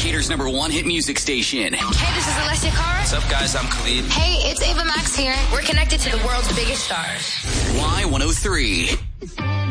Decatur's #1 hit music station. Hey, this is Alessia Cara. What's up, guys? I'm Khalid. Hey, it's Ava Max here. We're connected to the world's biggest stars. Y103.